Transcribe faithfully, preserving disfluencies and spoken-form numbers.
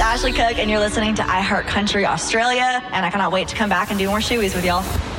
Ashley Cook, and you're listening to iHeart Country Australia, and I cannot wait to come back and do more shoeies with y'all.